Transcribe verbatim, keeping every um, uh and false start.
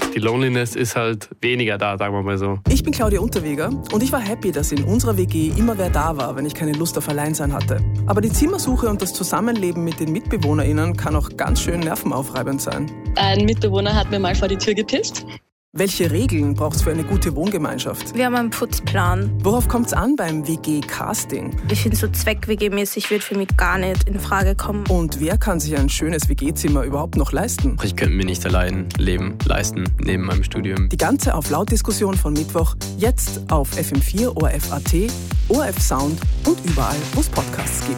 Die Loneliness ist halt weniger da, sagen wir mal so. Ich bin Claudia Unterweger und ich war happy, dass in unserer W G immer wer da war, wenn ich keine Lust auf Alleinsein hatte. Aber die Zimmersuche und das Zusammenleben mit den MitbewohnerInnen kann auch ganz schön nervenaufreibend sein. Ein Mitbewohner hat mir mal vor die Tür gepisst. Welche Regeln braucht es für eine gute Wohngemeinschaft? Wir haben einen Putzplan. Worauf kommt es an beim W G-Casting? Ich finde, so Zweck-W G-mäßig wird für mich gar nicht in Frage kommen. Und wer kann sich ein schönes W G-Zimmer überhaupt noch leisten? Ich könnte mir nicht allein leben, leisten, neben meinem Studium. Die ganze Auf-Laut-Diskussion von Mittwoch jetzt auf F M vier, O R F Punkt A T, O R F Sound und überall, wo es Podcasts gibt.